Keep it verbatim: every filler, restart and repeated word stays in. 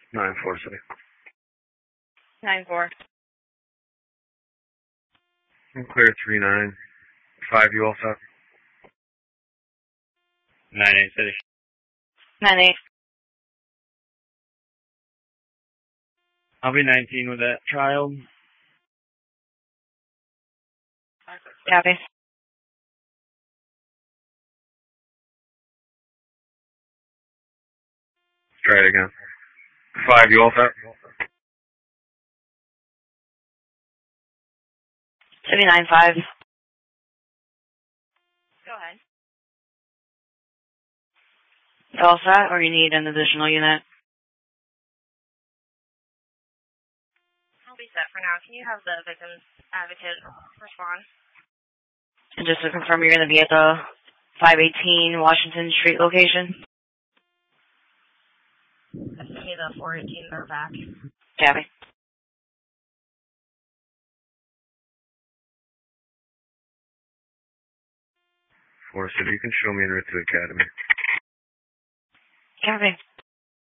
nine four City. nine four. I'm clear three nine. five, you all set? nine eight City. nine eight. I'll be nineteen with that child. Copy. Try it again. five, you all set? City nine five. Go ahead. All set, or you need an additional unit? I'll be set for now. Can you have the victim's advocate respond? And just to confirm, you're going to be at the five eighteen Washington Street location? That's going to be the four eighteen or back. Copy. four City, you can show me in route to the academy. Copy.